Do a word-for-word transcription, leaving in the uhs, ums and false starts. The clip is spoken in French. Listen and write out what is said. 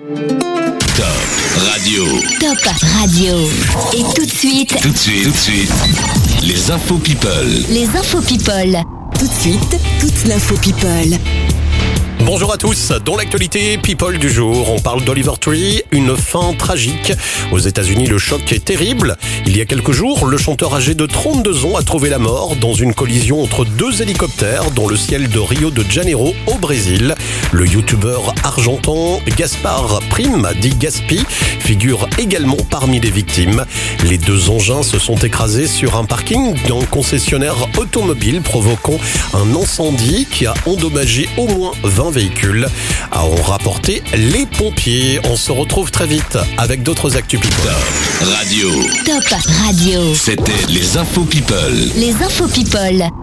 Top Radio. Top Radio. Et tout de suite. Tout de suite, tout de suite. Les infos people. Les infos people. Tout de suite, toute l'info people. Bonjour à tous, dans l'actualité People du jour, on parle d'Oliver Tree, une fin tragique. Aux États-Unis, le choc est terrible. Il y a quelques jours, le chanteur âgé de trente-deux ans a trouvé la mort dans une collision entre deux hélicoptères dans le ciel de Rio de Janeiro, au Brésil. Le youtubeur argentin Gaspard Prime, dit Gaspi, figure également parmi les victimes. Les deux engins se sont écrasés sur un parking d'un concessionnaire automobile, provoquant un incendie qui a endommagé au moins vingt véhicules, a ont rapporté les pompiers. On se retrouve très vite avec d'autres actus people. Top Radio. Top Radio. C'était les infos people. Les infos people.